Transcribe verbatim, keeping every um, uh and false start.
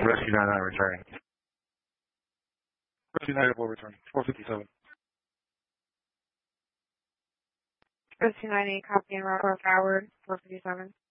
Rescue ninety-nine returning. Rescue ninety-four returning. four fifty-seven. Rescue ninety-eight, copy and report forward, four fifty-seven.